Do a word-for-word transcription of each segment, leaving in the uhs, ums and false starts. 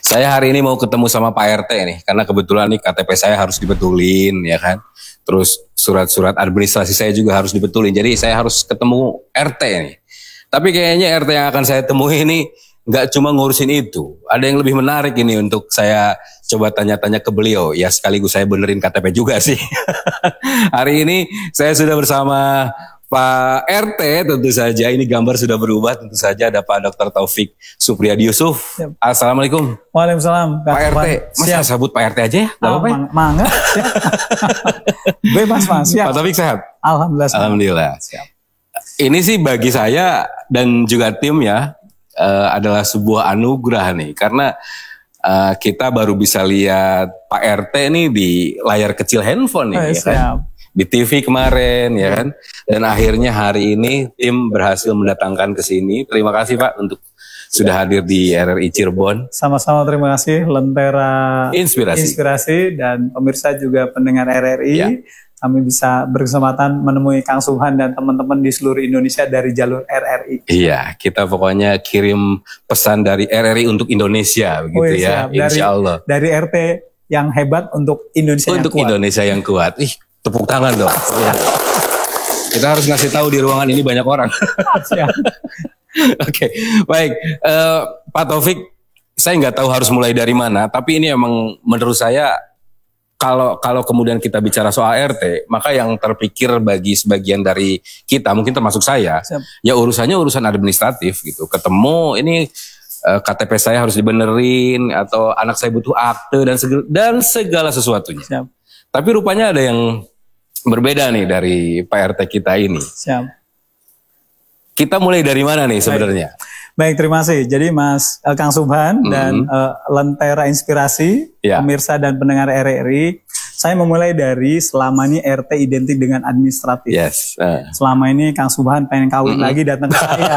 Saya hari ini mau ketemu sama Pak R T nih, karena kebetulan nih K T P saya harus dibetulin, ya kan. Terus surat-surat administrasi saya juga harus dibetulin. Jadi saya harus ketemu R T nih. Tapi kayaknya R T yang akan saya temui ini nggak cuma ngurusin itu. Ada yang lebih menarik ini untuk saya coba tanya-tanya ke beliau. Ya sekaligus saya benerin K T P juga sih. Hari ini saya sudah bersama Pak R T tentu saja. Ini gambar sudah berubah tentu saja. Ada Pak Doktor Taufik Supriyadi Yusuf. Siap. Assalamualaikum. Waalaikumsalam. Pak R T, Mas saya sebut Pak R T aja ya? Gak apa-apa ya? Mangga. Bebas Mas. Siap. Pak Taufik sehat? Alhamdulillah. Alhamdulillah. Siap. Ini sih bagi saya dan juga tim ya uh, adalah sebuah anugerah nih. Karena uh, kita baru bisa lihat Pak R T nih di layar kecil handphone nih. Oh, ya siap. Kan? Di T V kemarin ya kan. Dan akhirnya hari ini tim berhasil mendatangkan ke sini. Terima kasih Pak untuk sudah hadir di R R I Cirebon. Sama-sama terima kasih Lentera Inspirasi. Inspirasi dan pemirsa juga pendengar R R I. Ya. Kami bisa berkesempatan menemui Kang Subhan dan teman-teman di seluruh Indonesia dari jalur R R I. Iya, kita pokoknya kirim pesan dari R R I untuk Indonesia begitu. Oh, ya. Insya Allah. Dari, dari R T yang hebat untuk Indonesia untuk yang kuat. Indonesia yang kuat. Ih, tepuk tangan dong. Ya. Kita harus ngasih tahu di ruangan ini banyak orang. Oke, okay. Baik, uh, Pak Taufik, saya nggak tahu harus mulai dari mana, tapi ini emang menurut saya kalau kalau kemudian kita bicara soal R T, maka yang terpikir bagi sebagian dari kita, mungkin termasuk saya, Siap. ya urusannya urusan administratif gitu. Ketemu ini uh, K T P saya harus dibenerin atau anak saya butuh akte dan segala, dan segala sesuatunya. Siap. Tapi rupanya ada yang berbeda nih dari Pak R T kita ini. Siap. Kita mulai dari mana nih sebenarnya? Baik. Baik, terima kasih. Jadi Mas uh, Kang Subhan mm-hmm. dan uh, Lentera Inspirasi, yeah. pemirsa dan pendengar R R I, saya memulai dari selama ini R T identik dengan administratif. Yes. Uh. Selama ini Kang Subhan pengen kawin mm-hmm. lagi datang ke saya,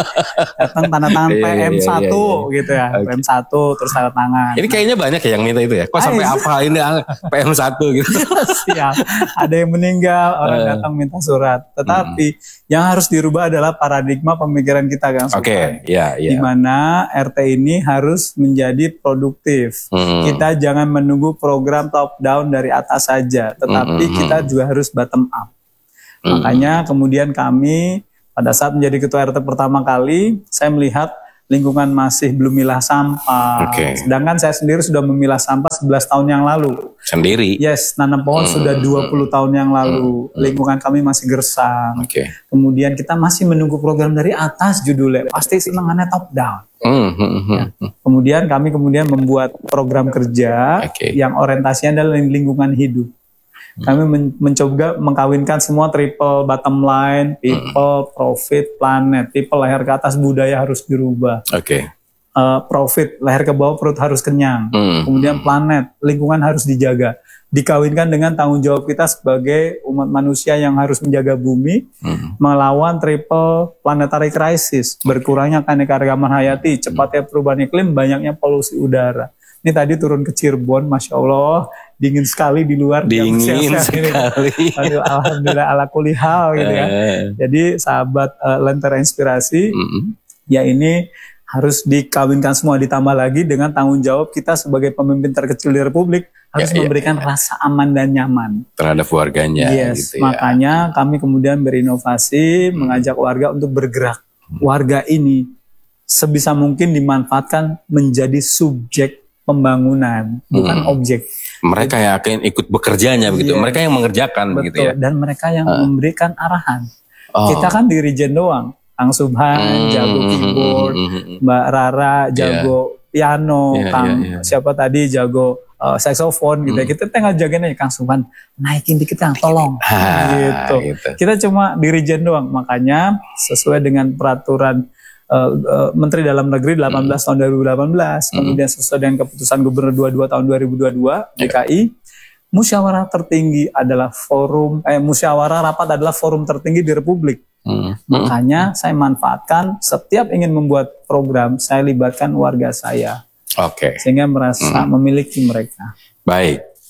datang tanda tangan P M satu gitu ya, okay. P M satu terus tanda tangan. Ini kayaknya banyak ya yang minta itu ya. Kok sampai apa ini P M satu gitu? Siap. Ada yang meninggal, orang uh. datang minta surat. Tetapi mm. yang harus dirubah adalah paradigma pemikiran kita, Kang Subhan. Oke. Okay. Ya, ya. Di mana R T ini harus menjadi produktif. Hmm. Kita jangan menunggu program top down dari atas saja, tetapi hmm. kita juga harus bottom up. Hmm. Makanya kemudian kami pada saat menjadi ketua R T pertama kali, saya melihat lingkungan masih belum milah sampah. Okay. Sedangkan saya sendiri sudah memilah sampah sebelas tahun yang lalu. Sendiri? Yes, nanam pohon hmm. sudah dua puluh tahun yang lalu. Hmm. Lingkungan kami masih gersang. Okay. Kemudian kita masih menunggu program dari atas judulnya. Pasti senangannya top down. Hmm. Ya. Kemudian kami kemudian membuat program kerja okay. yang orientasinya adalah lingkungan hidup. Kami men- mencoba mengkawinkan semua triple bottom line, people, profit, planet. People leher ke atas, budaya harus dirubah. Oke. Okay. Uh, profit, leher ke bawah, perut harus kenyang. Mm. Kemudian planet, lingkungan harus dijaga. Dikawinkan dengan tanggung jawab kita sebagai umat manusia yang harus menjaga bumi, mm. melawan triple planetary crisis, berkurangnya keanekaragaman hayati, cepatnya perubahan iklim, banyaknya polusi udara. Ini tadi turun ke Cirebon, Masya Allah, dingin sekali di luar. Dingin sekali. Aduh, alhamdulillah ala kulli hal gitu ya. Jadi sahabat uh, Lentera Inspirasi, mm-hmm. ya ini harus dikawinkan semua, ditambah lagi dengan tanggung jawab kita sebagai pemimpin terkecil di Republik, harus ya, memberikan ya, ya. rasa aman dan nyaman. Terhadap warganya. Yes, gitu makanya ya. kami kemudian berinovasi, hmm. mengajak warga untuk bergerak. Hmm. Warga ini sebisa mungkin dimanfaatkan menjadi subjek pembangunan, bukan hmm. objek. Mereka yang akan ikut bekerjanya begitu, yeah. mereka yang mengerjakan. Betul. Begitu ya. Dan mereka yang uh. memberikan arahan. Oh. Kita kan dirijen doang, Kang Subhan hmm. jago keyboard, Mbak Rara jago yeah. piano, yeah, Kang yeah, yeah. siapa tadi jago uh, saxophone gitu. Hmm. Kita tinggal jagain aja, Kang Subhan naikin dikit Kang, tolong. Ha, gitu. gitu. Kita cuma dirijen doang, makanya sesuai dengan peraturan Uh, uh, Menteri Dalam Negeri delapan belas mm. tahun dua ribu delapan belas, mm. kemudian sesuai dengan keputusan Gubernur dua puluh dua tahun dua ribu dua puluh dua D K I, yeah. musyawarah tertinggi adalah forum, eh, musyawarah rapat adalah forum tertinggi di Republik. Mm. Makanya saya manfaatkan setiap ingin membuat program, saya libatkan warga saya. Oke. Okay. Sehingga merasa mm. memiliki mereka. Baik.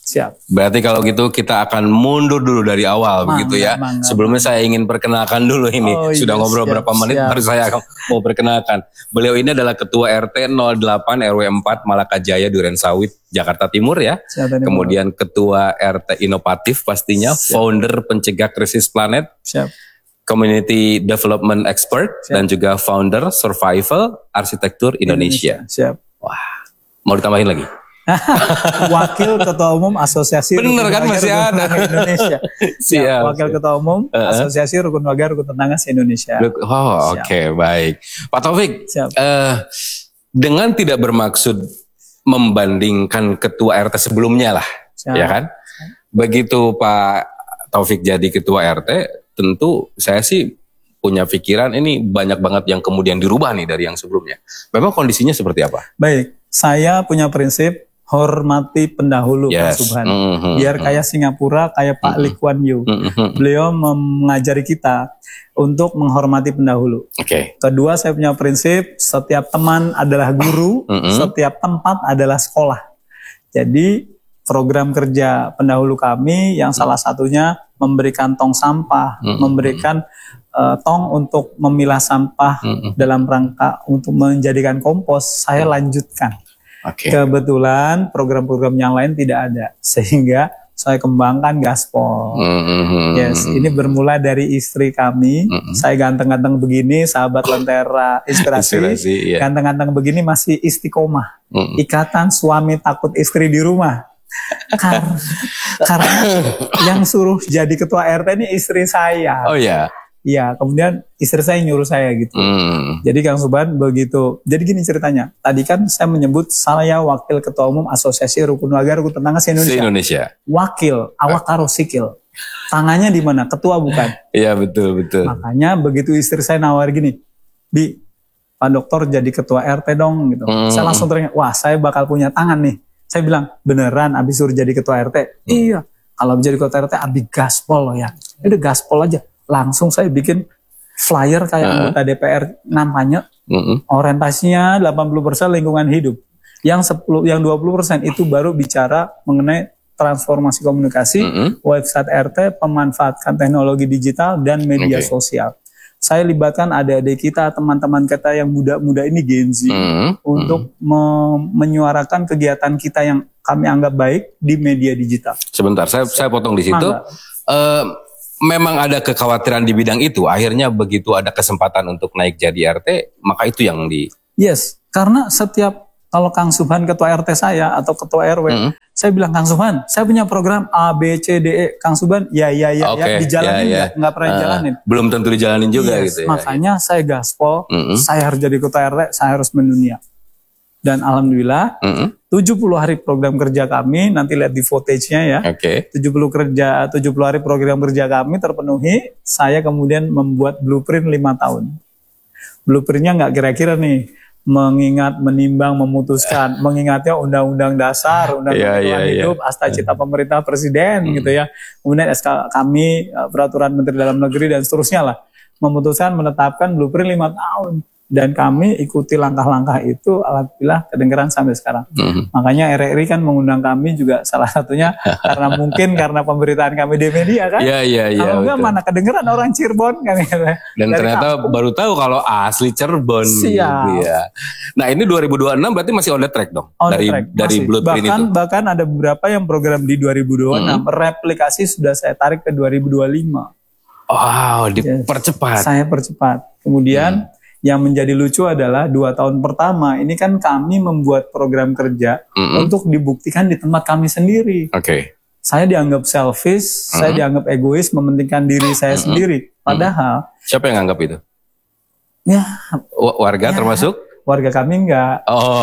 Siap. Berarti kalau gitu kita akan mundur dulu dari awal, mangga, begitu ya. Mangga, Sebelumnya mangga. Saya ingin perkenalkan dulu ini. Oh, Sudah iya, ngobrol siap, berapa menit siap. Baru saya akan mau perkenalkan. Beliau ini adalah Ketua R T nol delapan R W empat Malakajaya Durensawit, Jakarta Timur ya. Siap, Kemudian Ketua R T Inovatif pastinya, siap. Founder Pencegah Krisis Planet. Siap. Community Development Expert, siap. Dan juga Founder Survival Arsitektur Indonesia. Indonesia. Siap. Wah, mau ditambahin lagi? Wakil Ketua Umum Asosiasi Bener Rukun kan Warga masih Rukun ada Indonesia. Siap. Siap. Wakil Ketua Umum uh-huh. Asosiasi Rukun Warga Rukun Tetangga se-Indonesia. Oh oke okay, baik. Pak Taufik, uh, dengan tidak bermaksud membandingkan Ketua R T sebelumnya lah, siap. Ya kan? Begitu Pak Taufik jadi Ketua R T, tentu saya sih punya pikiran ini banyak banget yang kemudian dirubah nih dari yang sebelumnya. Memang kondisinya seperti apa? Baik, saya punya prinsip hormati pendahulu, yes. Pak Subhan. Mm-hmm. Biar kayak Singapura, kayak Pak mm-hmm. Lee Kuan Yew. Mm-hmm. Beliau mengajari kita untuk menghormati pendahulu. Okay. Kedua, saya punya prinsip setiap teman adalah guru, mm-hmm. setiap tempat adalah sekolah. Jadi program kerja pendahulu kami yang salah satunya memberikan tong sampah, mm-hmm. memberikan uh, tong untuk memilah sampah mm-hmm. dalam rangka untuk menjadikan kompos, saya lanjutkan. Okay. Kebetulan program-program yang lain tidak ada, sehingga saya kembangkan gaspol. Mm-hmm. Yes, ini bermula dari istri kami. Mm-hmm. Saya ganteng-ganteng begini, sahabat Lentera Inspirasi. Inspirasi yeah. Ganteng-ganteng begini masih istiqomah. Mm-hmm. Ikatan suami takut istri di rumah. Kar- karena yang suruh jadi ketua R T ini istri saya. Oh ya. Iya, kemudian istri saya nyuruh saya gitu. Hmm. Jadi Kang Subhan begitu. Jadi gini ceritanya. Tadi kan saya menyebut saya wakil ketua umum Asosiasi Rukun Warga Rukun Tetangga se-Indonesia. Se-Indonesia. Wakil, awak karo sikil. Tangannya di mana? Ketua bukan? Iya betul betul. Makanya begitu istri saya nawar gini, Bi, Pak Dokter jadi ketua R T dong gitu. Hmm. Saya langsung teringat, wah saya bakal punya tangan nih. Saya bilang, beneran abis suruh jadi ketua R T? Hmm. Iya. Kalau jadi ketua R T abis gaspol loh ya. Udah gaspol aja. Langsung saya bikin flyer kayak uh-huh. anggota D P R kampanye, uh-huh. orientasinya delapan puluh persen lingkungan hidup. Yang sepuluh, yang dua puluh persen itu baru bicara mengenai transformasi komunikasi, uh-huh. website R T, pemanfaatkan teknologi digital dan media okay. sosial. Saya libatkan adik-adik kita, teman-teman kita yang muda-muda ini Gen Z uh-huh. untuk me- menyuarakan kegiatan kita yang kami anggap baik di media digital. Sebentar, saya saya potong di situ. Uh, Memang ada kekhawatiran di bidang itu, akhirnya begitu ada kesempatan untuk naik jadi R T, maka itu yang di... Yes, karena setiap, kalau Kang Subhan ketua R T saya atau ketua R W, mm-hmm. saya bilang, Kang Subhan, saya punya program A, B, C, D, E, Kang Subhan, ya, ya, ya, okay, ya dijalanin ya, ya. Gak, gak pernah uh, dijalanin. Belum tentu dijalanin juga yes, gitu ya. Makanya ya. Saya gaspol, mm-hmm. saya harus jadi ketua R T, saya harus mendunia. Dan Alhamdulillah, mm-hmm. tujuh puluh hari program kerja kami, nanti lihat di footage-nya ya. Oke. Okay. tujuh puluh kerja, tujuh puluh hari program kerja kami terpenuhi. Saya kemudian membuat blueprint lima tahun. Blueprint-nya nggak kira-kira nih, mengingat, menimbang, memutuskan, mengingatnya undang-undang dasar, undang-undang yeah, yeah, hidup, yeah. Asta Cita Pemerintah Presiden mm. gitu ya. Kemudian S K kami, Peraturan Menteri Dalam Negeri dan seterusnya lah. Memutuskan menetapkan blueprint lima tahun. Dan kami ikuti langkah-langkah itu, alhamdulillah kedengeran sampai sekarang. Mm-hmm. Makanya R R I kan mengundang kami juga salah satunya karena mungkin karena pemberitaan kami di media kan. Iya, iya, iya. Kalau enggak mana kedengeran orang Cirebon kan. Dan dari ternyata kampung. Baru tahu kalau asli Cirebon. Siap. Gitu ya. Nah ini dua ribu dua puluh enam berarti masih on the track dong? On dari track, dari blueprint bahkan, itu? Bahkan ada beberapa yang program di dua ribu dua puluh enam, mm-hmm. replikasi sudah saya tarik ke dua ribu dua puluh lima. Wow, dipercepat. Yes, saya percepat. Kemudian... Hmm. Yang menjadi lucu adalah dua tahun pertama ini kan kami membuat program kerja mm-hmm. untuk dibuktikan di tempat kami sendiri. Oke. Okay. Saya dianggap selfish, mm-hmm. saya dianggap egois, mementingkan diri saya mm-hmm. sendiri. Padahal siapa yang anggap itu? Ya, warga ya, termasuk? Warga kami enggak. Oh.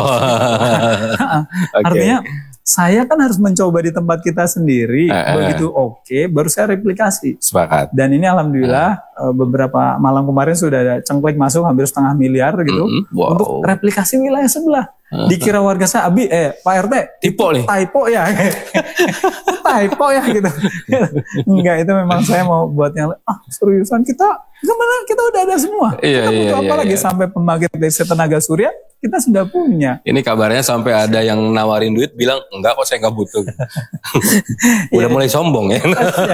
Okay. Artinya saya kan harus mencoba di tempat kita sendiri, uh, begitu oke, okay, baru saya replikasi. Sepakat. Dan ini alhamdulillah uh. beberapa malam kemarin sudah ada cengklik masuk hampir setengah miliar gitu, mm-hmm. wow. untuk replikasi wilayah sebelah. Dikira warga saya, Abi, eh Pak R T, typo nih. Typo ya. Typo ya gitu. Enggak, itu memang saya mau buatnya, ah seriusan kita, gimana kita udah ada semua. Iya, kita iya, butuh apa iya, lagi iya. Sampai pembangkit listrik tenaga surya, kita sudah punya. Ini kabarnya sampai ada yang nawarin duit bilang, enggak kok saya nggak butuh. Udah mulai sombong ya.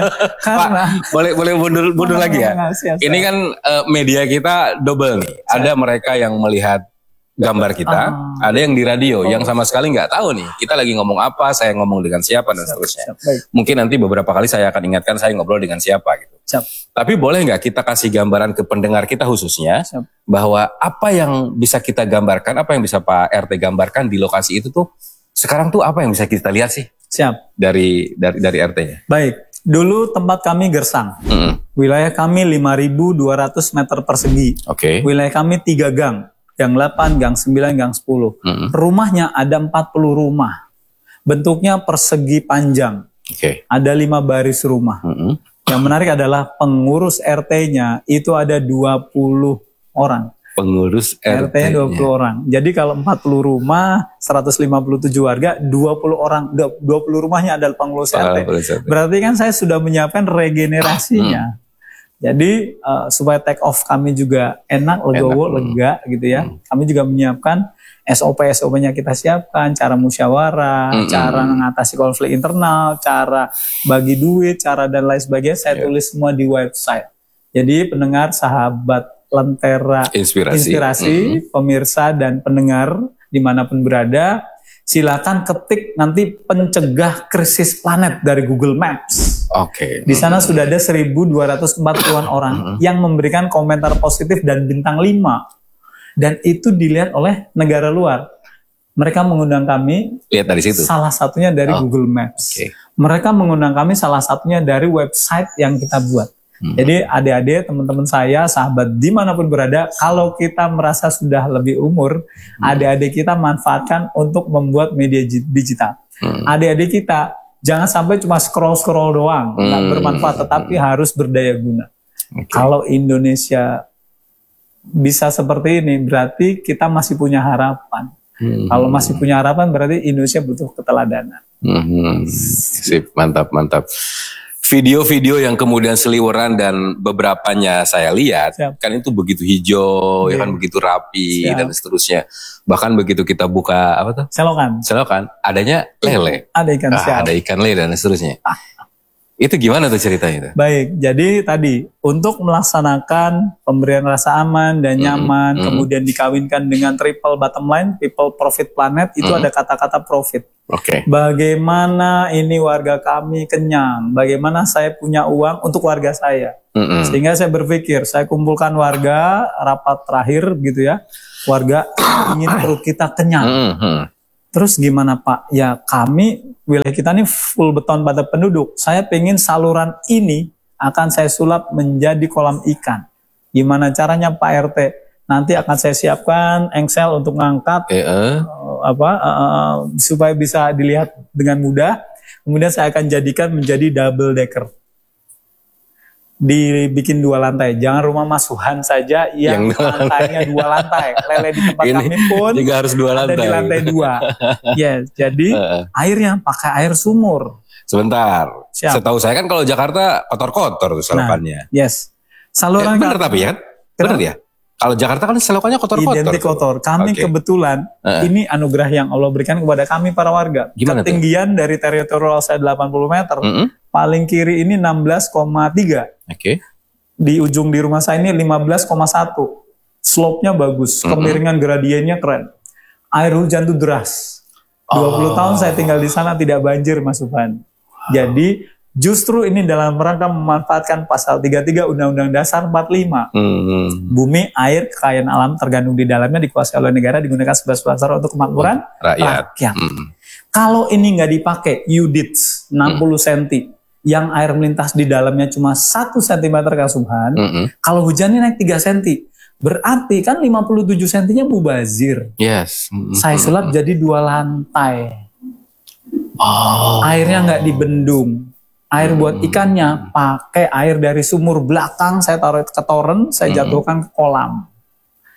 Karena, Pak, boleh boleh mundur, mundur lagi ya. Ini kan uh, media kita double nih. Ada mereka yang melihat gambar kita, ah. ada yang di radio, oh. yang sama sekali nggak tahu nih. Kita lagi ngomong apa, saya ngomong dengan siapa dan seterusnya. Mungkin nanti beberapa kali saya akan ingatkan saya ngobrol dengan siapa gitu. Siap. Tapi boleh nggak kita kasih gambaran ke pendengar kita khususnya, Siap. bahwa apa yang bisa kita gambarkan, apa yang bisa Pak R T gambarkan di lokasi itu tuh sekarang tuh apa yang bisa kita lihat sih? Siap. Dari dari dari R T-nya. Baik. Dulu tempat kami Gersang. Mm-hmm. Wilayah kami lima ribu dua ratus meter persegi. Oke. Okay. Wilayah kami tiga gang. Gang delapan, gang sembilan, gang sepuluh. Mm-hmm. Rumahnya ada empat puluh rumah. Bentuknya persegi panjang. Oke. Okay. Ada lima baris rumah. Mm-hmm. Yang menarik adalah pengurus R T-nya itu ada dua puluh orang. Pengurus R T-nya. R T-nya dua puluh orang. Jadi kalau empat puluh rumah, seratus lima puluh tujuh warga, dua puluh orang, dua puluh rumahnya adalah pengurus R T. Berarti kan saya sudah menyiapkan regenerasinya. Hmm. Jadi uh, supaya take off kami juga enak, legowo, enak. lega gitu ya. Hmm. Kami juga menyiapkan S O P-S O P-nya kita siapkan, cara musyawarah, hmm. cara mengatasi konflik internal, cara bagi duit, cara dan lain sebagainya. Saya yeah. tulis semua di website. Jadi pendengar, sahabat Lentera Inspirasi, Inspirasi mm-hmm. pemirsa dan pendengar dimanapun berada, silakan ketik nanti pencegah krisis planet dari Google Maps. Oke. Okay. Di sana mm-hmm. sudah ada seribu dua ratus empat puluhan orang mm-hmm. yang memberikan komentar positif dan bintang lima. Dan itu dilihat oleh negara luar. Mereka mengundang kami. Lihat dari situ. Salah satunya dari oh. Google Maps. Okay. Mereka mengundang kami salah satunya dari website yang kita buat. Hmm. Jadi adik-adik, teman-teman saya, sahabat dimanapun berada, kalau kita merasa sudah lebih umur, hmm. adik-adik kita manfaatkan untuk membuat media digital. Hmm. Adik-adik kita jangan sampai cuma scroll-scroll doang, hmm. nggak bermanfaat, tetapi hmm. harus berdaya guna. Okay. Kalau Indonesia bisa seperti ini, berarti kita masih punya harapan. Hmm. Kalau masih punya harapan, berarti Indonesia butuh keteladanan. Hmm. Sip, mantap, mantap. Video-video yang kemudian seliweran dan beberapanya saya lihat, Siap. kan itu begitu hijau, yeah. ya kan begitu rapi Siap. dan seterusnya. Bahkan begitu kita buka apa tuh? Selokan. Selokan, adanya lele. Ada ikan ah, ada ikan lele dan seterusnya. Ah. Itu gimana tuh ceritanya itu? Baik, jadi tadi untuk melaksanakan pemberian rasa aman dan nyaman, mm-hmm. kemudian dikawinkan dengan triple bottom line, people profit planet, itu mm-hmm. ada kata-kata profit. Oke. Okay. Bagaimana ini warga kami kenyang, bagaimana saya punya uang untuk warga saya. Mm-hmm. Sehingga saya berpikir, saya kumpulkan warga, rapat terakhir gitu ya, warga ingin perut kita kenyang. Mm-hmm. Terus gimana Pak? Ya kami, wilayah kita ini full beton padat penduduk. Saya pengen saluran ini akan saya sulap menjadi kolam ikan. Gimana caranya Pak R T? Nanti akan saya siapkan engsel untuk ngangkat e -e. Uh, apa uh, supaya bisa dilihat dengan mudah. Kemudian saya akan jadikan menjadi double decker. Dibikin dua lantai, jangan rumah Mas Suhan saja yang, yang lantainya dua lantai. Lele di tempat ini kami pun juga harus dua lantai. Ada di lantai dua. Ya, yes, jadi uh. airnya pakai air sumur. Sebentar, Siap. Setahu saya kan kalau Jakarta kotor-kotor tuh selokannya. Nah, yes, saluran ya, bener tapi ya, bener ya. Kalau Jakarta kan selokannya kotor-kotor. Identik kotor. Kami okay. kebetulan uh. ini anugerah yang Allah berikan kepada kami para warga. Gimana Ketinggian tuh? Dari teritorial saya delapan puluh meter. Mm -hmm. Paling kiri ini enam belas koma tiga. Oke. Okay. Di ujung di rumah saya ini lima belas koma satu. Slope-nya bagus, mm-hmm. kemiringan gradiennya keren. Air hujan tuh deras. dua puluh oh. tahun saya tinggal di sana tidak banjir Mas Subhan. Wow. Jadi justru ini dalam rangka memanfaatkan pasal tiga puluh tiga Undang-Undang Dasar empat puluh lima. Mm-hmm. Bumi, air, kekayaan alam tergandung di dalamnya dikuasai oleh negara digunakan sebagai dasar untuk kemakmuran oh, rakyat. rakyat. Mm-hmm. Kalau ini nggak dipakai, U D I T S enam puluh mm-hmm. sentimeter. Yang air melintas di dalamnya cuma satu sentimeter Kak Subhan, mm-hmm. kalau hujannya naik tiga sentimeter, berarti kan lima puluh tujuh sentimeter-nya mubazir. Yes. Mm-hmm. Saya sulap jadi dua lantai. Oh. Airnya nggak dibendung. Air buat ikannya pakai air dari sumur belakang, saya taruh ke toren, saya jatuhkan ke kolam.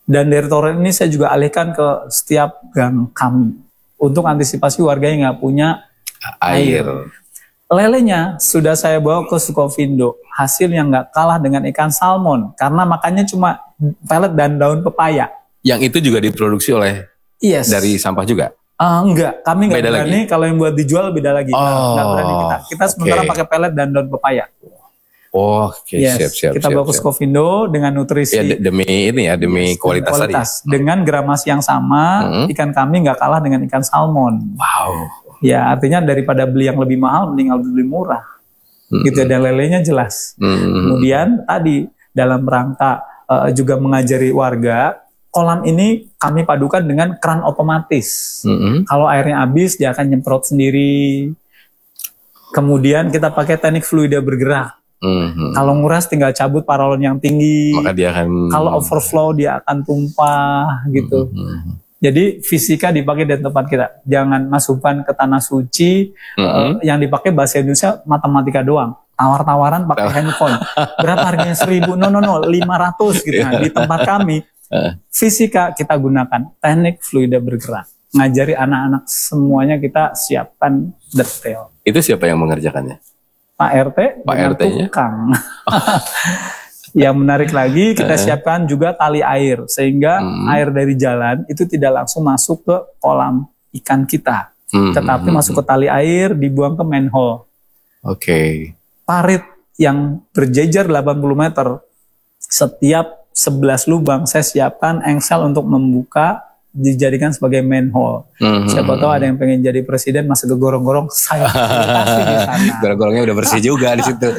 Dan dari toren ini saya juga alihkan ke setiap gang kami untuk antisipasi warga yang nggak punya air. air. Lelenya sudah saya bawa ke Sukovindo, hasil yang nggak kalah dengan ikan salmon karena makannya cuma pelet dan daun pepaya. Yang itu juga diproduksi oleh yes. dari sampah juga? Uh, enggak, kami nggak berani. Kalau yang buat dijual beda lagi. Oh, nggak berani kita. Kita sementara okay. pakai pelet dan daun pepaya. Oh, oke, okay. yes. siap, siap. Kita bawa ke Sukovindo dengan nutrisi. Ya, demi ini ya, demi yes, kualitas, kualitas tadi. Dengan gramasi yang sama, hmm. ikan kami nggak kalah dengan ikan salmon. Wow. Ya, artinya daripada beli yang lebih mahal, mending beli murah. Hmm. Gitu, dan lelenya jelas. Hmm. Kemudian tadi dalam rangka uh, juga mengajari warga, kolam ini kami padukan dengan keran otomatis. Hmm. Kalau airnya habis, dia akan nyemprot sendiri. Kemudian kita pakai teknik fluida bergerak. Mm-hmm. Kalau nguras tinggal cabut paralon yang tinggi. Maka dia akan. Kalau overflow dia akan tumpah gitu. Mm-hmm. Jadi fisika dipakai di tempat kita. Jangan masukkan ke tanah suci. Mm-hmm. uh, Yang dipakai bahasa Indonesia matematika doang. Tawar-tawaran pakai handphone. Berapa harganya seribu? No no no, lima ratus gitu. Nah, di tempat kami fisika kita gunakan teknik fluida bergerak. Ngajari anak-anak semuanya kita siapkan detail. Itu siapa yang mengerjakannya? Pak R T Pak dengan R T-nya? Tukang. Yang menarik lagi kita siapkan juga tali air sehingga hmm. air dari jalan itu tidak langsung masuk ke kolam ikan kita, hmm. tetapi hmm. masuk ke tali air dibuang ke manhole. Oke. Okay. Parit yang berjejer delapan puluh meter, setiap sebelas lubang saya siapkan engsel untuk membuka, dijadikan sebagai manhole. Mm-hmm. Siapa tahu ada yang pengen jadi presiden masuk ke gorong-gorong, saya pasti di sana. Gorong-gorongnya udah bersih juga di situ.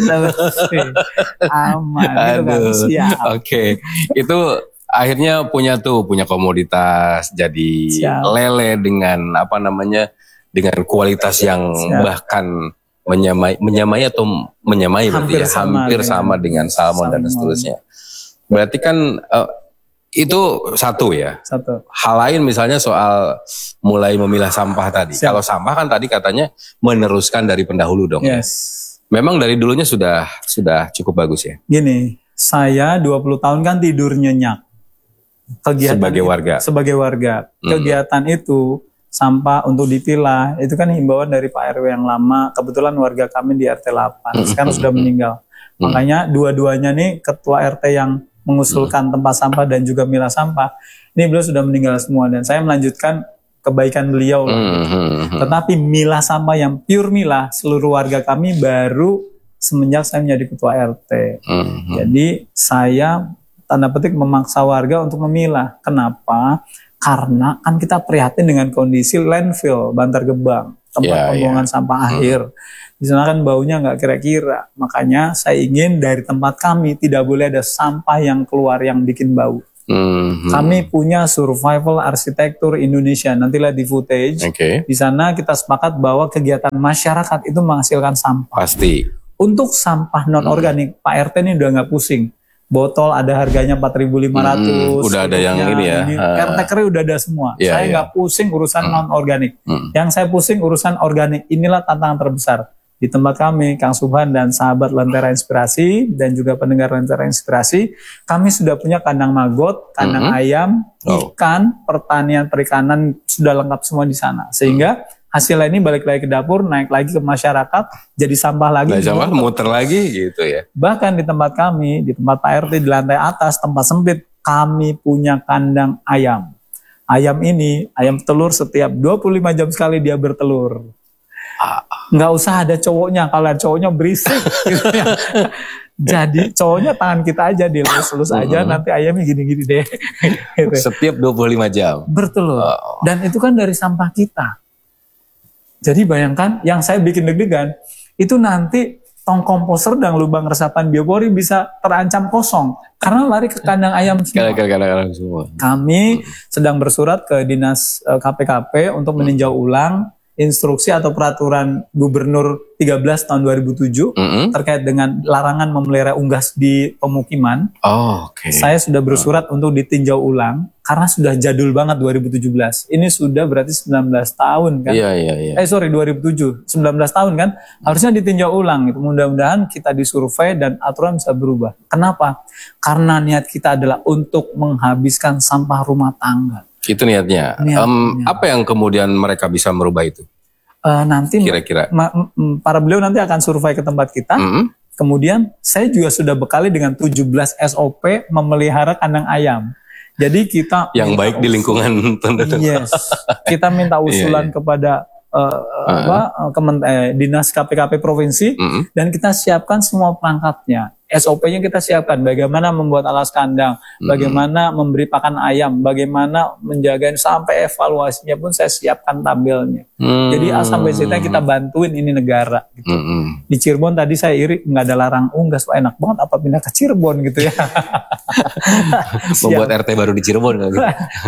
Aman, gitu kan, siap. Oke, okay. Itu akhirnya punya tuh punya komoditas jadi siap. Lele dengan apa namanya dengan kualitas yang siap. Bahkan menyamai menyamai atau menyamai hampir, ya, sama, hampir dengan sama dengan salmon, salmon dan seterusnya. Berarti kan uh, itu satu ya. Satu. Hal lain misalnya soal mulai memilah sampah tadi. Siap. Kalau sampah kan tadi katanya meneruskan dari pendahulu dong. Yes. Memang dari dulunya sudah sudah cukup bagus ya. Gini, saya dua puluh tahun kan tidur nyenyak. Kegiatan sebagai itu, warga. Sebagai warga. Hmm. Kegiatan itu sampah untuk dipilah itu kan himbauan dari Pak R W yang lama. Kebetulan warga kami di R T delapan. Sekarang sudah meninggal. Hmm. Makanya dua-duanya nih ketua R T yang mengusulkan tempat sampah dan juga milah sampah. Ini beliau sudah meninggal semua dan saya melanjutkan kebaikan beliau. Mm-hmm. Tetapi milah sampah yang pure milah seluruh warga kami baru semenjak saya menjadi ketua R T. Mm-hmm. Jadi saya tanda petik memaksa warga untuk memilah. Kenapa? Karena kan kita prihatin dengan kondisi landfill Bantar Gebang, tempat yeah, pembuangan yeah. sampah mm-hmm. akhir. Di sana kan baunya nggak kira-kira. Makanya saya ingin dari tempat kami tidak boleh ada sampah yang keluar yang bikin bau. Mm-hmm. Kami punya survival arsitektur Indonesia. Nanti lihat di footage. Okay. Di sana kita sepakat bahwa kegiatan masyarakat itu menghasilkan sampah. Pasti. Untuk sampah non organik, mm. Pak R T ini udah nggak pusing. Botol ada harganya empat ribu lima ratus. Mm, udah ada yang ini ya. Ini, uh, caretaker udah ada semua. Yeah, saya nggak yeah. pusing urusan mm. non organik. Mm. Yang saya pusing urusan organik. Inilah tantangan terbesar. Di tempat kami, Kang Subhan dan sahabat Lentera Inspirasi dan juga pendengar Lentera Inspirasi, kami sudah punya kandang magot, kandang mm-hmm. ayam, oh. ikan, pertanian perikanan sudah lengkap semua di sana. Sehingga hasilnya ini balik lagi ke dapur, naik lagi ke masyarakat, jadi sampah lagi. Nah, sampah muter lagi gitu ya. Bahkan di tempat kami, di tempat Pak R T di lantai atas, tempat sempit, kami punya kandang ayam. Ayam ini, ayam telur setiap dua puluh lima jam sekali dia bertelur. Nggak usah ada cowoknya, kalau ada cowoknya berisik gitu ya. Jadi cowoknya tangan kita aja dilus-lus aja, nanti ayamnya gini-gini deh gitu. Setiap dua puluh lima jam bertelur. Oh. Dan itu kan dari sampah kita. Jadi bayangkan yang saya bikin deg-degan itu nanti tong komposter dan lubang resapan biopori bisa terancam kosong karena lari ke kandang ayam semua. Kadang-kadang semua. Kami hmm. sedang bersurat ke dinas K P K P untuk meninjau ulang instruksi atau peraturan Gubernur tiga belas tahun dua ribu tujuh mm-hmm. terkait dengan larangan memelihara unggas di pemukiman. Oh, oke. Okay. Saya sudah bersurat oh. untuk ditinjau ulang karena sudah jadul banget dua ribu tujuh belas. Ini sudah berarti sembilan belas tahun kan? Iya, iya, iya. Eh sorry dua ribu tujuh, sembilan belas tahun kan? Harusnya ditinjau ulang gitu. Mudah-mudahan kita disurvei dan aturan bisa berubah. Kenapa? Karena niat kita adalah untuk menghabiskan sampah rumah tangga. Itu niatnya. niatnya. Um, apa yang kemudian mereka bisa merubah itu? Uh, nanti kira-kira ma- ma- para beliau nanti akan survei ke tempat kita. Mm-hmm. Kemudian saya juga sudah bekali dengan tujuh belas S O P memelihara kandang ayam. Jadi kita yang baik usul, di lingkungan tentu. Yes. Kita minta usulan yeah, yeah. kepada uh, uh, apa kemen- eh, dinas K P K P provinsi mm-hmm. dan kita siapkan semua perangkatnya. S O P-nya kita siapkan, bagaimana membuat alas kandang, hmm. bagaimana memberi pakan ayam, bagaimana menjaga, sampai evaluasinya pun saya siapkan tabelnya. Hmm. Jadi A sampai Z kita bantuin ini negara. Gitu. Hmm. Di Cirebon tadi saya iri, nggak ada larang unggas, wah enak banget apa pindah ke Cirebon gitu ya. Membuat R T baru di Cirebon. Gitu.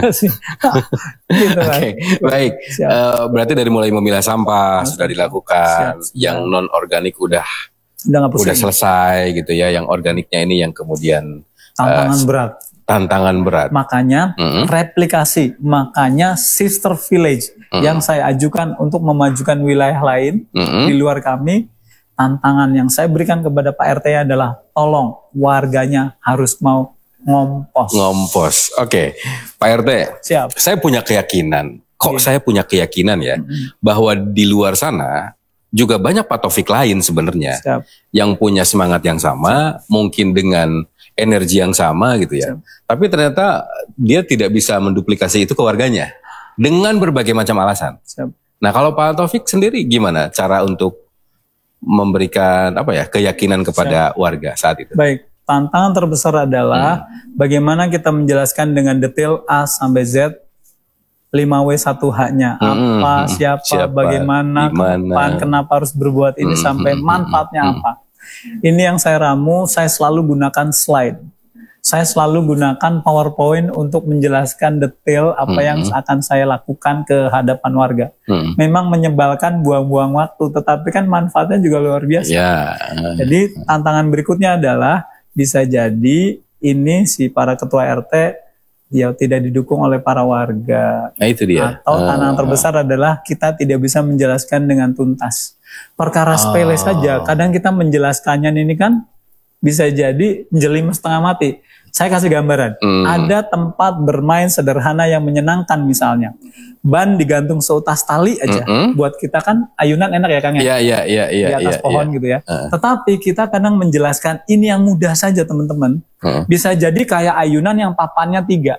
Gitu, Oke, okay. Baik. Uh, berarti dari mulai memilah sampah Mas, sudah dilakukan, siap, siap. Yang non organik udah Udah, udah selesai gitu ya, yang organiknya ini yang kemudian tantangan uh, berat. Tantangan berat. Makanya mm-hmm. replikasi, makanya sister village mm-hmm. yang saya ajukan untuk memajukan wilayah lain mm-hmm. di luar kami. Tantangan yang saya berikan kepada Pak R T adalah tolong warganya harus mau ngompos. Ngompos. Oke, okay. Pak R T. Siap. Saya punya keyakinan. Kok yeah. saya punya keyakinan ya mm-hmm. bahwa di luar sana juga banyak Pak Taufik lain sebenarnya Siap. yang punya semangat yang sama, Siap. mungkin dengan energi yang sama gitu ya. Siap. Tapi ternyata dia tidak bisa menduplikasi itu ke warganya dengan berbagai macam alasan. Siap. Nah, kalau Pak Taufik sendiri gimana cara untuk memberikan apa ya keyakinan kepada Siap. warga saat itu? Baik, tantangan terbesar adalah hmm. bagaimana kita menjelaskan dengan detail A sampai Z. lima W satu H-nya apa, hmm, siapa, siapa, bagaimana, kapan, kenapa harus berbuat ini, hmm, sampai manfaatnya hmm, apa. Ini yang saya ramu, saya selalu gunakan slide. Saya selalu gunakan PowerPoint untuk menjelaskan detail apa hmm, yang akan saya lakukan ke hadapan warga. Hmm. Memang menyebalkan, buang-buang waktu, tetapi kan manfaatnya juga luar biasa. Ya. Jadi tantangan berikutnya adalah bisa jadi ini si para ketua R T ya tidak didukung oleh para warga. Nah, itu dia. Atau tantangan uh, terbesar adalah kita tidak bisa menjelaskan dengan tuntas. Perkara sepele uh, saja, kadang kita menjelaskannya ini kan bisa jadi jelimet setengah mati. Saya kasih gambaran. Hmm. Ada tempat bermain sederhana yang menyenangkan misalnya. Ban digantung seutas tali aja. Mm-hmm. Buat kita kan ayunan enak ya Kang ya. Iya, iya, iya, iya. Di atas ya, pohon ya. gitu ya. Uh. Tetapi kita kadang menjelaskan ini yang mudah saja teman-teman. Uh. Bisa jadi kayak ayunan yang papannya tiga.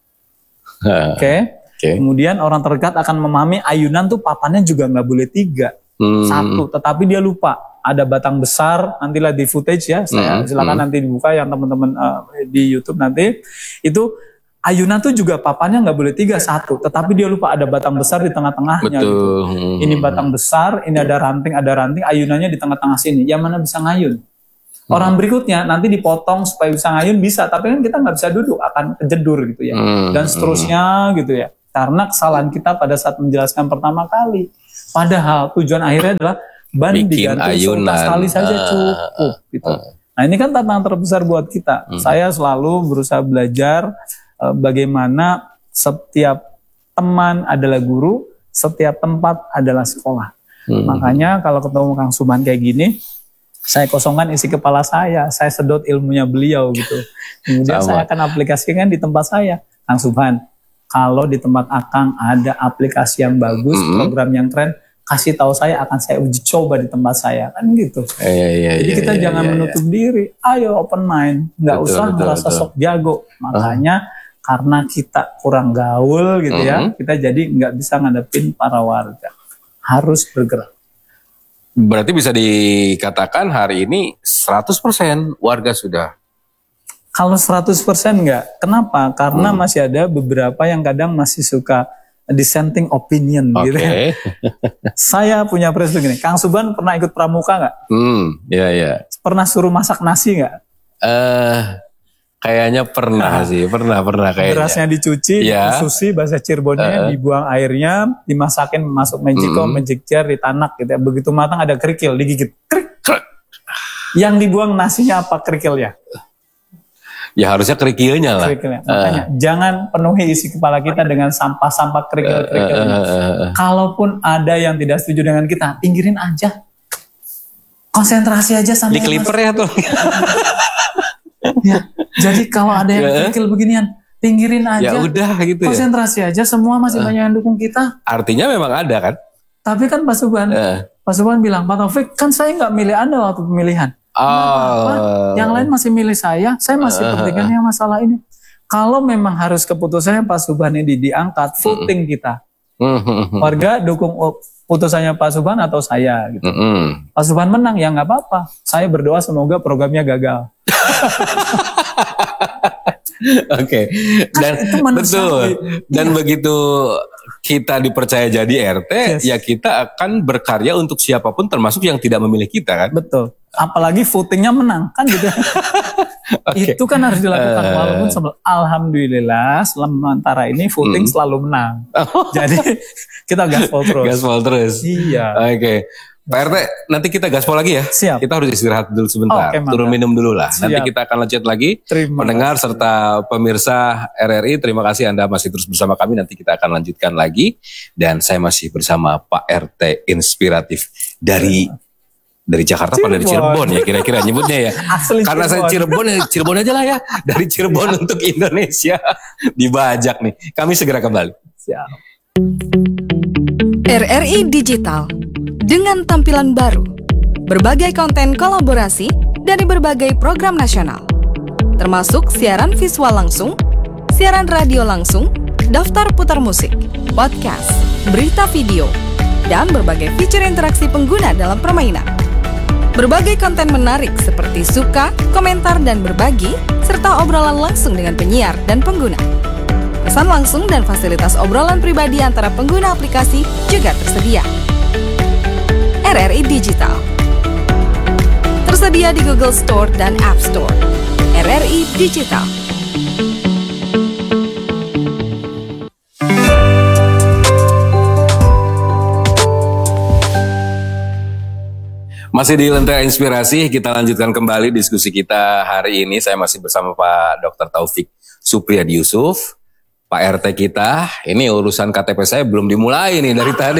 Uh. Oke. Okay? Okay. Kemudian orang terdekat akan memahami ayunan tuh papannya juga nggak boleh tiga. Hmm. Satu. Tetapi dia lupa. Ada batang besar, nantilah di footage ya. Saya hmm. silakan hmm. nanti dibuka yang teman-teman uh, di YouTube nanti. Itu ayunan tuh juga papannya nggak boleh tiga, satu. Tetapi dia lupa ada batang besar di tengah-tengahnya. Betul. Gitu. Ini batang besar, ini ada ranting, ada ranting, ayunannya di tengah-tengah sini. Yang mana bisa ngayun? Orang hmm. berikutnya nanti dipotong supaya bisa ngayun bisa, tapi kan kita nggak bisa duduk, akan kejedur gitu ya. Hmm. Dan seterusnya gitu ya. Karena kesalahan kita pada saat menjelaskan pertama kali. Padahal tujuan akhirnya adalah ban digantung seutas tali saja cukup. Gitu. Nah ini kan tantangan terbesar buat kita. Hmm. Saya selalu berusaha belajar uh, bagaimana setiap teman adalah guru, setiap tempat adalah sekolah. Hmm. Makanya kalau ketemu Kang Subhan kayak gini, saya kosongkan isi kepala saya, saya sedot ilmunya beliau gitu. Kemudian Sama. saya akan aplikasikan di tempat saya. Kang Subhan, kalau di tempat Akang ada aplikasi yang bagus, mm-hmm. program yang keren, kasih tahu saya, akan saya uji coba di tempat saya, kan gitu. Eh, iya, iya, Jadi kita iya, jangan iya, menutup iya. diri, ayo open mind, nggak betul, usah betul, merasa betul. sok jago. Makanya uh. karena kita kurang gaul gitu mm-hmm. ya, kita jadi nggak bisa ngadepin para warga. Harus bergerak. Berarti bisa dikatakan hari ini seratus persen warga sudah. Kalau seratus persen enggak. Kenapa? Karena hmm. masih ada beberapa yang kadang masih suka dissenting opinion okay. gitu ya. Saya punya prinsip gini, Kang Subhan pernah ikut pramuka enggak? Hmm, ya ya. Pernah suruh masak nasi enggak? Eh, uh, Kayaknya pernah nah, sih, pernah pernah kayaknya. Berasnya dicuci, ya. Disusi bahasa Cirebonnya, uh, dibuang airnya, dimasakin masuk magicom, mm, magic jar, ditanak gitu ya. Begitu matang ada kerikil, digigit. Krik, krik. Yang dibuang nasinya apa kerikilnya? Ya harusnya kerikilnya lah. Kerikilnya. Makanya uh. jangan penuhi isi kepala kita dengan sampah-sampah kerikil-kerikil. Uh, uh, uh, uh. Kalaupun ada yang tidak setuju dengan kita, pinggirin aja. Konsentrasi aja sama. Di clipper ya tuh. Ya, jadi kalau ada yang kerikil beginian, pinggirin aja. Ya udah gitu ya. Konsentrasi aja, semua masih uh. banyak yang dukung kita. Artinya memang ada kan? Tapi kan Pak Subhan, uh. Pak Subhan bilang, Pak Taufik, kan saya nggak milih Anda waktu pemilihan. Oh. Apa? Yang lain masih milih saya, saya masih uh. pentingkan masalah ini. Kalau memang harus keputusannya Pak Subhan ini diangkat, voting uh. kita. Warga dukung putusannya Pak Subhan atau saya gitu. Uh. Pak Subhan menang, ya nggak apa-apa. Saya berdoa semoga programnya gagal. Oke, okay. Dan kan betul. Dan iya. Begitu kita dipercaya jadi R T, yes. Ya kita akan berkarya untuk siapapun, termasuk yang tidak memilih kita kan. Betul. Apalagi votingnya menang kan gitu. Okay. Itu kan harus dilakukan uh. walaupun sebelum. Alhamdulillah sementara ini voting hmm. selalu menang. Oh. Jadi kita gaspol terus. Gaspol terus. Iya. Oke. Okay. Pak R T, nanti kita gaspol lagi ya. Siap. Kita harus istirahat dulu sebentar. Okay, turun minum dulu lah. Siap. Nanti kita akan lanjut lagi. Terima Pendengar kasih. Serta pemirsa R R I, terima kasih Anda masih terus bersama kami. Nanti kita akan lanjutkan lagi. Dan saya masih bersama Pak R T Inspiratif dari dari Jakarta apa dari Cirebon ya kira-kira nyebutnya ya. Asli Karena Cirebon. saya Cirebon ya Cirebon aja lah ya. Dari Cirebon Siap. Untuk Indonesia. Dibajak nih. Kami segera kembali. Siap. R R I Digital dengan tampilan baru, berbagai konten kolaborasi dari berbagai program nasional, termasuk siaran visual langsung, siaran radio langsung, daftar putar musik, podcast, berita video, dan berbagai fitur interaksi pengguna dalam permainan. Berbagai konten menarik seperti suka, komentar, dan berbagi, serta obrolan langsung dengan penyiar dan pengguna. Pesan langsung dan fasilitas obrolan pribadi antara pengguna aplikasi juga tersedia. R R I Digital tersedia di Google Store dan App Store. R R I Digital. Masih di Lentera Inspirasi, kita lanjutkan kembali diskusi kita hari ini. Saya masih bersama Pak Doktor Taufik Supriyadi Yusuf, Pak R T kita. Ini urusan K T P saya belum dimulai nih dari tadi.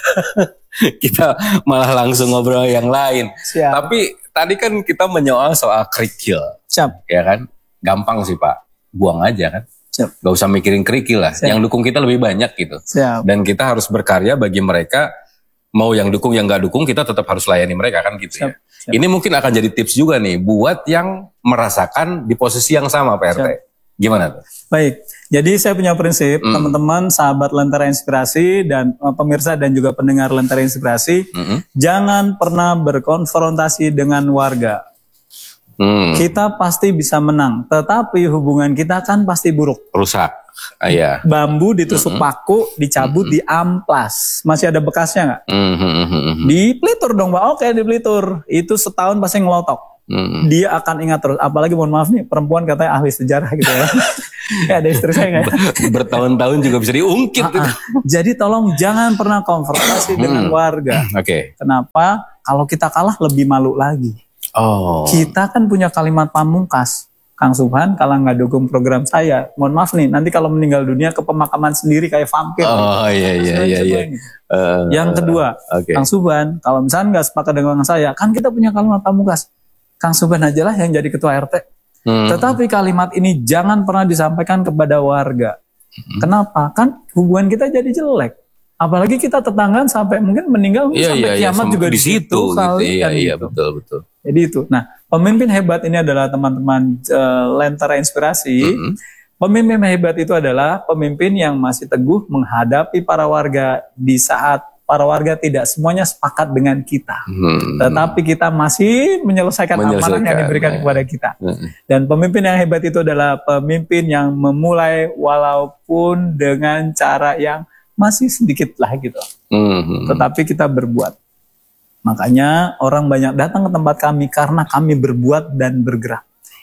Kita malah langsung ngobrol yang lain. Siap. Tapi tadi kan kita menyoal soal kerikil. Siap. Ya kan? Gampang sih Pak. Buang aja kan. Siap. Gak usah mikirin kerikil lah. Siap. Yang dukung kita lebih banyak gitu. Siap. Dan kita harus berkarya bagi mereka. Mau yang dukung yang gak dukung kita tetap harus layani mereka kan gitu. Siap. Ya. Siap. Ini mungkin akan jadi tips juga nih. Buat yang merasakan di posisi yang sama Pak R T. Siap. Gimana tuh? Baik. Jadi saya punya prinsip, mm. teman-teman, sahabat Lentera Inspirasi dan uh, pemirsa dan juga pendengar Lentera Inspirasi, mm-hmm. jangan pernah berkonfrontasi dengan warga. Mm. Kita pasti bisa menang, tetapi hubungan kita kan pasti buruk. Rusak. Ah, iya. Bambu ditusuk mm-hmm. paku, dicabut, mm-hmm. diamplas. Masih ada bekasnya nggak? Mm-hmm. Di Pelitur dong, Pak. Oke, di Pelitur. Itu setahun pasti ngelotok. Hmm. Dia akan ingat terus. Apalagi mohon maaf nih, perempuan katanya ahli sejarah gitu ya. Kayak ada istri saya nggak? Bertahun-tahun juga bisa diungkit. Uh-uh. Jadi tolong jangan pernah konfrontasi hmm. dengan warga. Oke. Okay. Kenapa? Kalau kita kalah lebih malu lagi. Oh. Kita kan punya kalimat pamungkas. Kang Subhan kalau nggak dukung program saya, mohon maaf nih, nanti kalau meninggal dunia ke pemakaman sendiri kayak vampir. Oh iya iya iya. iya. Uh, Yang kedua, okay. Kang Subhan kalau misalnya nggak sepakat dengan saya, kan kita punya kalimat pamungkas. Kang Subhan aja lah yang jadi ketua R T. Hmm. Tetapi kalimat ini jangan pernah disampaikan kepada warga. Hmm. Kenapa? Kan hubungan kita jadi jelek. Apalagi kita tetanggaan sampai mungkin meninggal iya, sampai iya, kiamat iya, juga di situ. Gitu, iya, iya, gitu. betul, betul. Jadi itu. Nah, pemimpin hebat ini adalah teman-teman uh, Lentera Inspirasi. Hmm. Pemimpin hebat itu adalah pemimpin yang masih teguh menghadapi para warga di saat para warga tidak semuanya sepakat dengan kita, hmm. tetapi kita masih menyelesaikan, menyelesaikan amanah yang diberikan ya. kepada kita. Hmm. Dan pemimpin yang hebat itu adalah pemimpin yang memulai walaupun dengan cara yang masih sedikit lah gitu, hmm. tetapi kita berbuat. Makanya orang banyak datang ke tempat kami karena kami berbuat dan bergerak.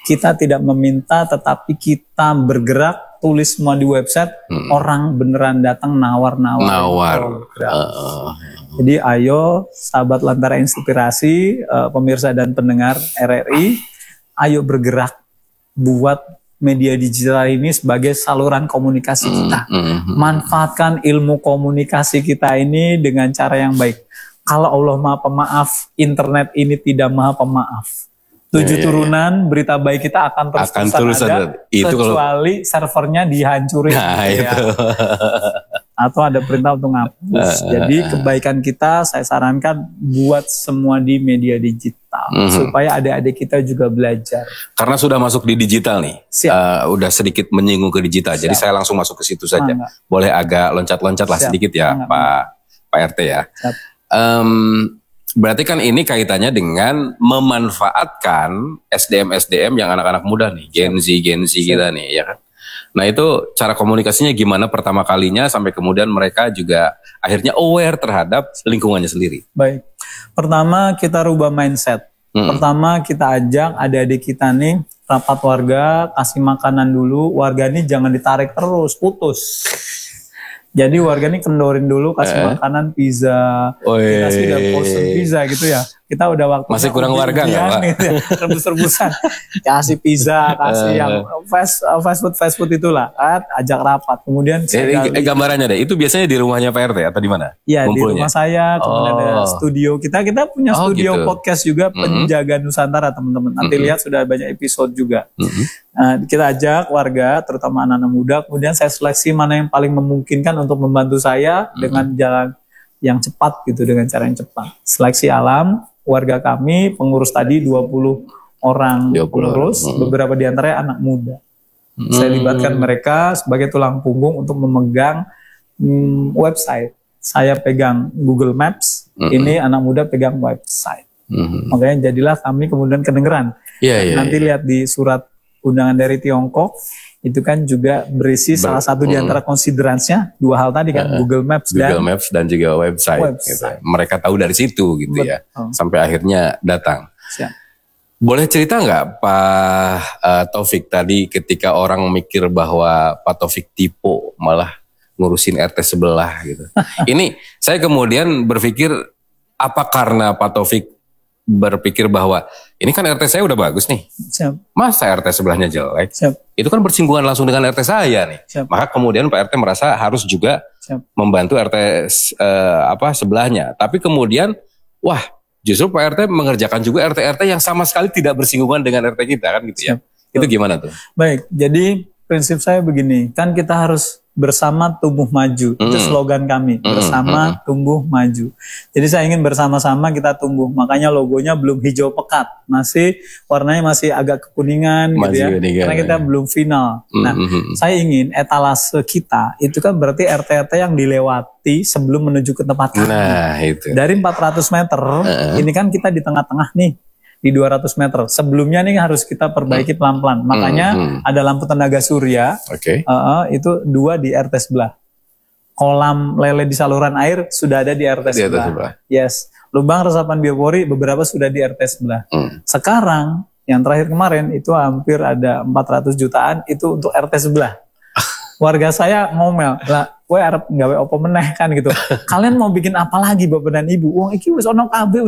kita tidak meminta, tetapi kita bergerak, tulis semua di website, hmm. orang beneran datang nawar-nawar. Nawar. Uh. Jadi ayo sahabat Lentera Inspirasi, uh, pemirsa dan pendengar R R I, ayo bergerak buat media digital ini sebagai saluran komunikasi kita. Mm-hmm. Manfaatkan ilmu komunikasi kita ini dengan cara yang baik. Kalau Allah Maha Pemaaf, internet ini tidak Maha Pemaaf. Tujuh yeah, turunan yeah. berita baik kita akan terus akan terus ada, ada. Itu kecuali kalau... servernya dihancurin. Nah, gitu itu. Ya. Atau ada perintah untuk ngapus. Uh, Jadi kebaikan kita saya sarankan buat semua di media digital uh, supaya adik-adik kita juga belajar. Karena sudah masuk di digital nih, uh, udah sedikit menyinggung ke digital. Siap. Jadi saya langsung masuk ke situ saja. Mangga. Boleh agak loncat-loncat lah Siap. sedikit ya, Mangga. Pak Pak R T ya. Um, berarti kan ini kaitannya dengan memanfaatkan S D M S D M yang anak-anak muda nih, Gen Z Gen Z Siap. kita nih, ya kan? Nah itu cara komunikasinya gimana pertama kalinya sampai kemudian mereka juga akhirnya aware terhadap lingkungannya sendiri. Baik, pertama kita rubah mindset. Hmm. Pertama kita ajak adik-adik kita nih rapat warga, kasih makanan dulu. Warga ini jangan ditarik terus, putus. Jadi warga ini kendorin dulu, kasih eh. makanan pizza. Oh, kita sih udah bosen pizza gitu ya. Kita udah waktu masih kurang warga nggak Pak? Gitu ya. Rebus-rebusan. Kasih pizza, kasih uh. yang fast, fast food fast food itulah. Ajak rapat. Kemudian eh, eh, gambarannya deh. Itu biasanya di rumahnya Pak R T atau di mana? Iya di rumah saya. Kemudian oh. ada studio kita. Kita punya oh, studio gitu. podcast juga mm-hmm. Penjaga Nusantara teman-teman. Nanti mm-hmm. lihat sudah banyak episode juga. Mm-hmm. Nah, kita ajak warga, terutama anak-anak muda. Kemudian saya seleksi mana yang paling memungkinkan untuk membantu saya mm-hmm. dengan jalan yang cepat gitu, dengan cara yang cepat. Seleksi alam, warga kami, pengurus tadi dua puluh orang dua puluh pengurus, orang. beberapa di antaranya anak muda. Hmm. Saya libatkan mereka sebagai tulang punggung untuk memegang hmm, website. Saya pegang Google Maps, hmm. ini anak muda pegang website. Hmm. Makanya jadilah kami kemudian kedengeran. Yeah, yeah, Nanti yeah. lihat di surat undangan dari Tiongkok, itu kan juga berisi Ber- salah satu di antara konsideransinya dua hal tadi kan, uh, Google Maps Google dan Google Maps dan juga website, website. Gitu. Mereka tahu dari situ gitu Betul. ya, sampai akhirnya datang. Siap. Boleh cerita nggak Pak uh, Taufik tadi ketika orang mikir bahwa Pak Taufik tipe malah ngurusin R T sebelah gitu. Ini saya kemudian berpikir apa karena Pak Taufik berpikir bahwa ini kan R T saya udah bagus nih. Siap. Masa R T sebelahnya jelek? Siap. Itu kan bersinggungan langsung dengan R T saya nih. Siap. Maka kemudian Pak R T merasa harus juga Siap. membantu R T uh, apa sebelahnya. Tapi kemudian wah, justru Pak R T mengerjakan juga R T R T yang sama sekali tidak bersinggungan dengan R T kita kan gitu ya. Siap. Itu gimana tuh? Baik, jadi prinsip saya begini, kan kita harus bersama tumbuh maju, mm. itu slogan kami, bersama mm. tumbuh maju. Jadi saya ingin bersama-sama kita tumbuh, makanya logonya belum hijau pekat, masih warnanya masih agak kekuningan gitu ya, kuningan, karena kita ya. belum final. Mm. Nah, saya ingin etalase kita, itu kan berarti R T R T yang dilewati sebelum menuju ke tempat kami. Nah, itu. Dari empat ratus meter, uh. ini kan kita di tengah-tengah nih, di dua ratus meter. Sebelumnya nih harus kita perbaiki hmm. pelan-pelan. Makanya hmm. ada lampu tenaga surya. Oke. Okay. Uh, itu dua di R T sebelah. Kolam lele di saluran air sudah ada di R T sebelah. sebelah. Yes. Lubang resapan biopori beberapa sudah di R T sebelah. Hmm. Sekarang yang terakhir kemarin itu hampir ada empat ratus jutaan itu untuk R T sebelah. Warga saya ngomel, lah, gue arep nggawe opo meneh kan gitu. Kalian mau bikin apa lagi Bapak dan Ibu? Wong iki wis ono kabeh